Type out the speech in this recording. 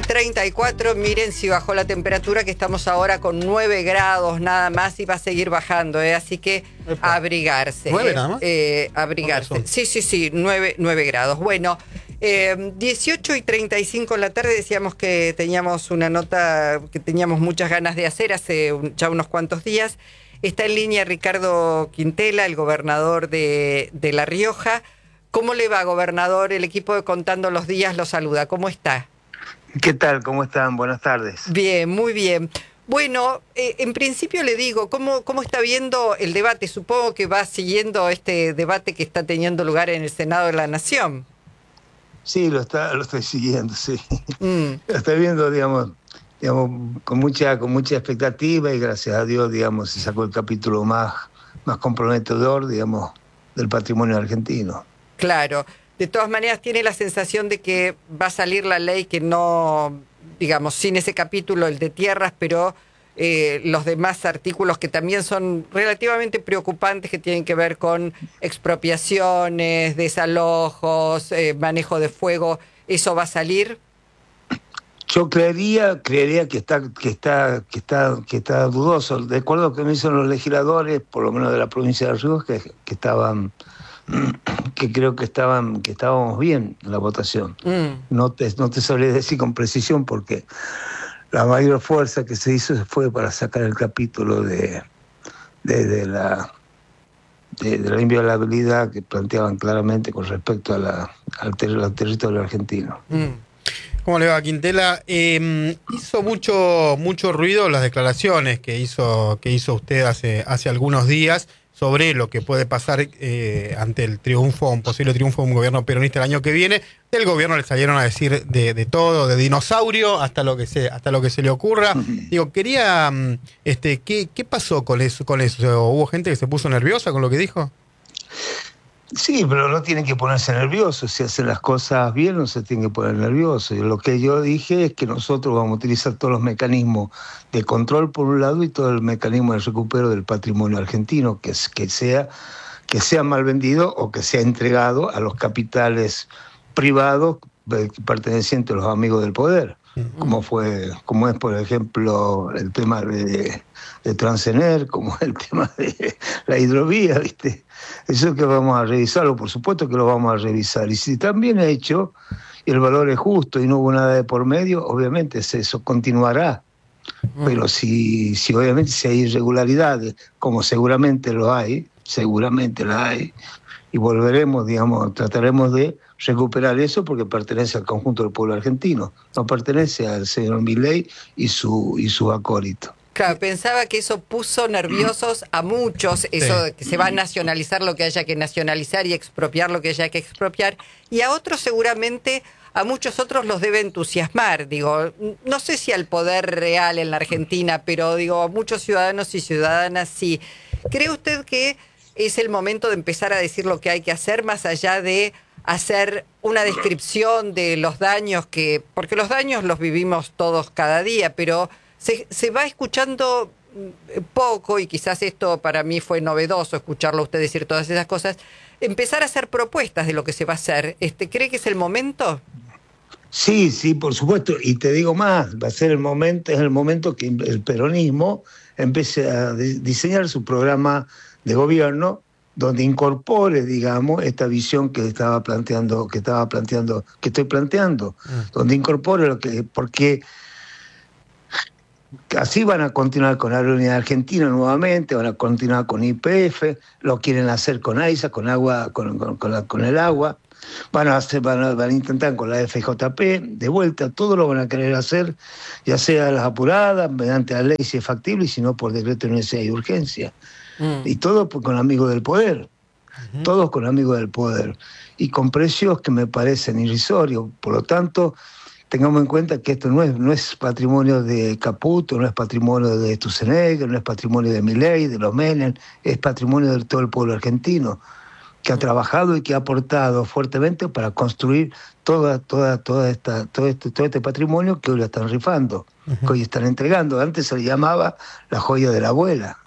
18:34, miren si bajó la temperatura, que estamos ahora con 9 grados nada más y va a seguir bajando, así que a abrigarse. ¿9 nada más? Abrigarse. Sí, 9 grados. Bueno, 18:35 en la tarde decíamos que teníamos una nota que teníamos muchas ganas de hacer hace ya unos cuantos días. Está en línea Ricardo Quintela, el gobernador de La Rioja. ¿Cómo le va, gobernador? El equipo de Contando los Días lo saluda. ¿Cómo está? ¿Qué tal? ¿Cómo están? Buenas tardes. Bien, muy bien. Bueno, en principio le digo, ¿cómo está viendo el debate? Supongo que va siguiendo este debate que está teniendo lugar en el Senado de la Nación. Sí, lo estoy siguiendo, sí. Lo estoy viendo, digamos, con mucha expectativa y gracias a Dios, digamos, se sacó el capítulo más comprometedor, digamos, del patrimonio argentino. Claro. De todas maneras, tiene la sensación de que va a salir la ley que no, digamos, sin ese capítulo, el de tierras, pero los demás artículos que también son relativamente preocupantes, que tienen que ver con expropiaciones, desalojos, manejo de fuego, ¿eso va a salir? Yo creería que está dudoso. De acuerdo que me dicen los legisladores, por lo menos de la provincia de Ríos, que creo que estábamos bien en la votación. No te sabría decir con precisión porque la mayor fuerza que se hizo fue para sacar el capítulo de la inviolabilidad que planteaban claramente con respecto al territorio argentino. ¿Cómo le va, Quintela? Hizo mucho ruido las declaraciones que hizo usted hace algunos días sobre lo que puede pasar ante un posible triunfo de un gobierno peronista el año que viene. Del gobierno le salieron a decir de todo, de dinosaurio hasta lo que se le ocurra. Digo, quería, ¿qué pasó con eso? ¿Hubo gente que se puso nerviosa con lo que dijo? Sí, pero no tienen que ponerse nerviosos. Si hacen las cosas bien, no se tienen que poner nerviosos. Y lo que yo dije es que nosotros vamos a utilizar todos los mecanismos de control por un lado y todo el mecanismo de recupero del patrimonio argentino, que sea mal vendido o que sea entregado a los capitales privados pertenecientes a los amigos del poder. Como es, por ejemplo, el tema de Transener, como es el tema de la hidrovía, ¿viste? Eso que vamos a revisarlo, por supuesto que lo vamos a revisar. Y si está bien hecho y el valor es justo y no hubo nada de por medio, obviamente eso continuará. Pero si obviamente si hay irregularidades, como seguramente la hay, y volveremos, digamos, trataremos de recuperar eso porque pertenece al conjunto del pueblo argentino, no pertenece al señor Milei y su acólito. Claro, pensaba que eso puso nerviosos a muchos, eso de que se va a nacionalizar lo que haya que nacionalizar y expropiar lo que haya que expropiar, y a otros seguramente, a muchos otros los debe entusiasmar, digo, no sé si al poder real en la Argentina, pero digo, a muchos ciudadanos y ciudadanas sí. ¿Cree usted que es el momento de empezar a decir lo que hay que hacer, más allá de hacer una descripción de los daños porque los daños los vivimos todos cada día, pero se va escuchando poco, y quizás esto para mí fue novedoso, escucharlo a usted decir todas esas cosas, empezar a hacer propuestas de lo que se va a hacer? ¿Cree que es el momento? Sí, por supuesto, y te digo más, es el momento que el peronismo empiece a diseñar su programa de gobierno donde incorpore, digamos, esta visión que estoy planteando, donde incorpore porque así van a continuar con Aerolínea Argentina nuevamente, van a continuar con YPF, lo quieren hacer con AISA, con agua, con el agua, van a intentar con la FJP, de vuelta, todo lo van a querer hacer, ya sea a las apuradas, mediante la ley si es factible, y si no por decreto de necesidad y urgencia. Y todo con amigos del poder, todos con amigos del poder, y con precios que me parecen irrisorios. Por lo tanto, tengamos en cuenta que esto no es patrimonio de Caputo, no es patrimonio de Sturzenegger, no es patrimonio de Milei, de los Menem, es patrimonio de todo el pueblo argentino, que ha trabajado y que ha aportado fuertemente para construir todo este patrimonio que hoy lo están rifando, que hoy están entregando. Antes se le llamaba la joya de la abuela.